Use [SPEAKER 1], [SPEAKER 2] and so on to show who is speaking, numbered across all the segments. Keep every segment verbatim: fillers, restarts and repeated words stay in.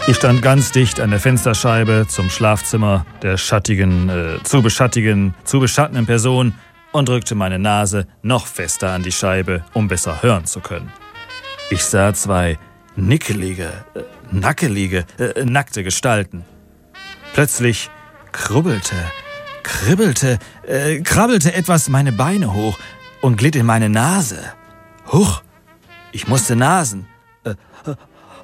[SPEAKER 1] Ich stand ganz dicht an der Fensterscheibe zum Schlafzimmer der schattigen, äh, zu beschattigen, zu beschattenden Person und drückte meine Nase noch fester an die Scheibe, um besser hören zu können. Ich sah zwei nickelige, äh, nackelige, äh, nackte Gestalten. Plötzlich krubbelte, kribbelte, äh, krabbelte etwas meine Beine hoch und glitt in meine Nase. Huch, ich musste nasen. Äh, äh,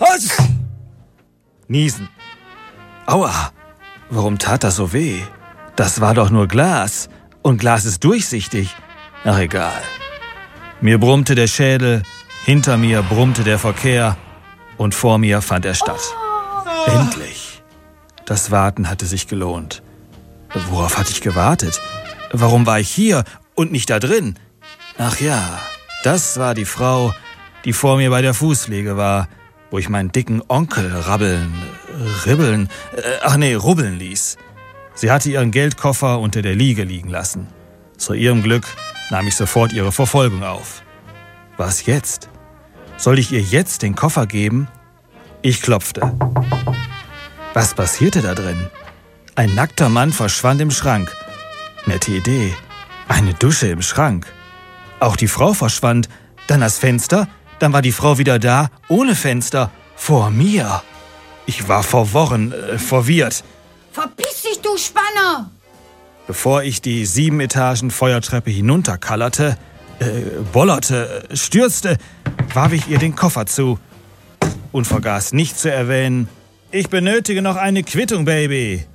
[SPEAKER 1] Niesen. Aua, warum tat das so weh? Das war doch nur Glas. Und Glas ist durchsichtig. Ach, egal. Mir brummte der Schädel, hinter mir brummte der Verkehr und vor mir fand er statt. Oh. Endlich. Das Warten hatte sich gelohnt. Worauf hatte ich gewartet? Warum war ich hier und nicht da drin? Ach ja, das war die Frau, die vor mir bei der Fußpflege war, wo ich meinen dicken Onkel rabbeln, ribbeln, äh, ach nee, rubbeln ließ. Sie hatte ihren Geldkoffer unter der Liege liegen lassen. Zu ihrem Glück nahm ich sofort ihre Verfolgung auf. Was jetzt? Soll ich ihr jetzt den Koffer geben? Ich klopfte. Was passierte da drin? Ein nackter Mann verschwand im Schrank. Nette Idee. Eine Dusche im Schrank. Auch die Frau verschwand. Dann das Fenster. Dann war die Frau wieder da, ohne Fenster, vor mir. Ich war verworren, äh, verwirrt.
[SPEAKER 2] Verpiss dich, du Spanner!
[SPEAKER 1] Bevor ich die sieben Etagen Feuertreppe hinunterkallerte, äh, bollerte, stürzte, warf ich ihr den Koffer zu und vergaß nicht zu erwähnen, ich benötige noch eine Quittung, Baby.